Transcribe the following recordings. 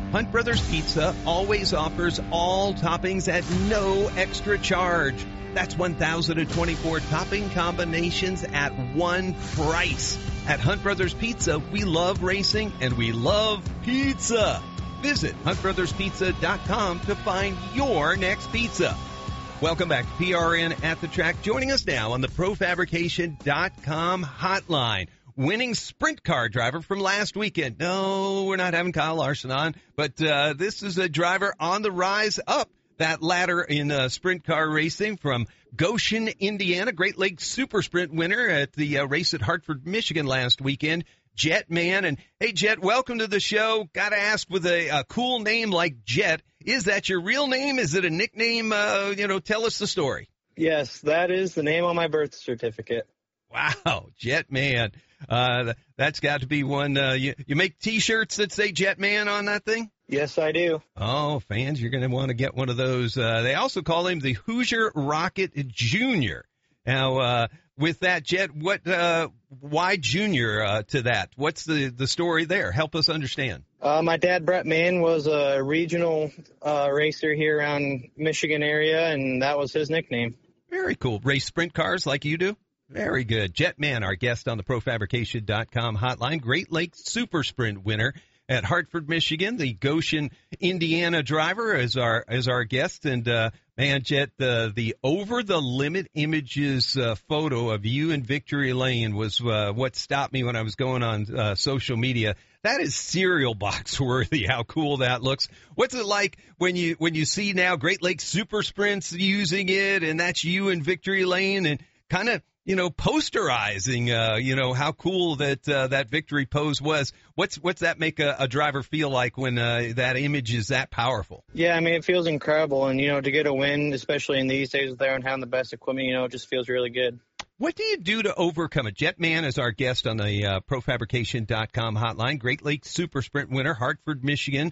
Hunt Brothers Pizza always offers all toppings at no extra charge. That's 1,024 topping combinations at one price. At Hunt Brothers Pizza, we love racing and we love pizza. Visit huntbrotherspizza.com to find your next pizza. Welcome back to PRN at the Track. Joining us now on the ProFabrication.com hotline, winning sprint car driver from last weekend. No, we're not having Kyle Larson on, but this is a driver on the rise up that ladder in sprint car racing from Goshen, Indiana. Great Lakes Super Sprint winner at the race at Hartford, Michigan last weekend. Jet Man. And hey, Jet, welcome to the show. Got to ask, with a cool name like Jet, is that your real name? Is it a nickname? Tell us the story. Yes, that is the name on my birth certificate. Wow, Jet Man. That's got to be one. You make T-shirts that say Jet Man on that thing? Yes, I do. Oh, fans, you're going to want to get one of those. They also call him the Hoosier Rocket Jr. Now, with that, Jet, why Junior to that? What's the story there? Help us understand. My dad, Brett Mann, was a regional racer here around Michigan area, and that was his nickname. Very cool. Race sprint cars like you do? Very good. Jet Man, our guest on the ProFabrication.com hotline, Great Lakes Super Sprint winner at Hartford, Michigan. The Goshen, Indiana driver is our guest. And, man, Jet, the Over the Limit Images photo of you in Victory Lane was what stopped me when I was going on social media. That is cereal box worthy, how cool that looks. What's it like when you see now Great Lakes Super Sprints using it, and that's you in Victory Lane, and kind of, posterizing, how cool that victory pose was. What's that make a driver feel like when that image is that powerful? Yeah, I mean, it feels incredible. And, to get a win, especially in these days with there and having the best equipment, it just feels really good. What do you do to overcome it? Jet Man is our guest on the ProFabrication.com hotline. Great Lakes Super Sprint winner, Hartford, Michigan,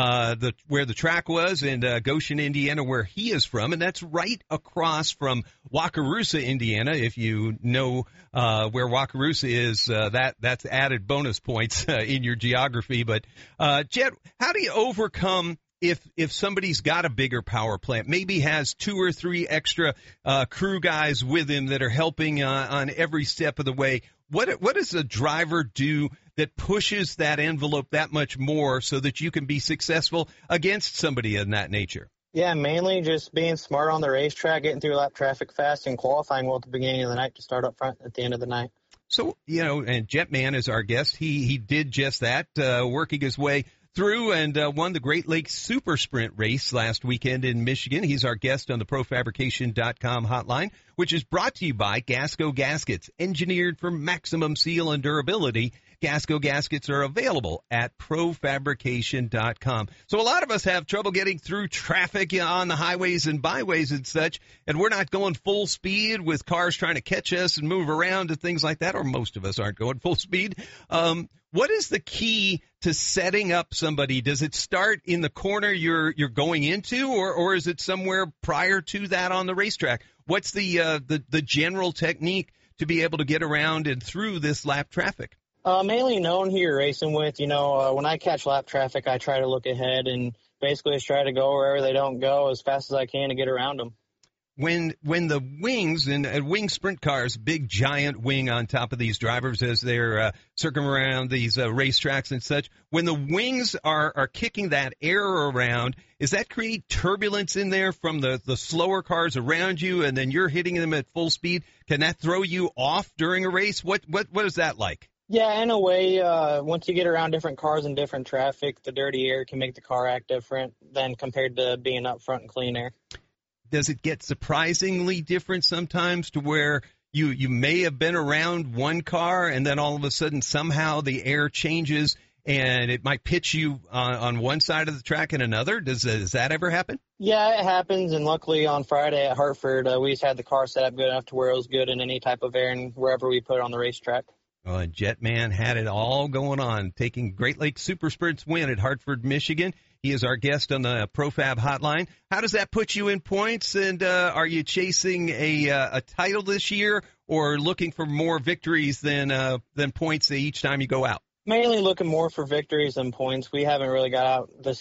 where the track was, and Goshen, Indiana, where he is from, and that's right across from Wakarusa, Indiana. If you know where Wakarusa is, that's added bonus points in your geography. But Jet, how do you overcome if somebody's got a bigger power plant, maybe has 2 or 3 extra crew guys with him that are helping on every step of the way? What does a driver do that pushes that envelope that much more so that you can be successful against somebody in that nature? Yeah, mainly just being smart on the racetrack, getting through lap traffic fast, and qualifying well at the beginning of the night to start up front at the end of the night. So, and Jet Man is our guest. He did just that, working his way through and won the Great Lakes Super Sprint race last weekend in Michigan. He's our guest on the ProFabrication.com hotline, which is brought to you by Gasco Gaskets, engineered for maximum seal and durability. Gasco Gaskets are available at ProFabrication.com. So a lot of us have trouble getting through traffic on the highways and byways and such, and we're not going full speed with cars trying to catch us and move around and things like that, or most of us aren't going full speed. What is the key to setting up somebody? Does it start in the corner you're going into, or is it somewhere prior to that on the racetrack? What's the general technique to be able to get around and through this lap traffic? Mainly knowing who you're racing with. When I catch lap traffic, I try to look ahead and basically just try to go wherever they don't go as fast as I can to get around them. When the wings and wing sprint cars, big giant wing on top of these drivers as they're circling around these racetracks and such, when the wings are kicking that air around, does that create turbulence in there from the slower cars around you, and then you're hitting them at full speed? Can that throw you off during a race? What is that like? Yeah, in a way, once you get around different cars and different traffic, the dirty air can make the car act different than compared to being up front and clean air. Does it get surprisingly different sometimes to where you may have been around one car and then all of a sudden somehow the air changes and it might pitch you on one side of the track and another? Does that ever happen? Yeah, it happens, and luckily on Friday at Hartford, we just had the car set up good enough to where it was good in any type of air and wherever we put it on the racetrack. Well, Jet Man had it all going on, taking Great Lakes Super Sprints win at Hartford, Michigan. He is our guest on the ProFab hotline. How does that put you in points, and are you chasing a title this year or looking for more victories than points each time you go out? Mainly looking more for victories than points. We haven't really got out this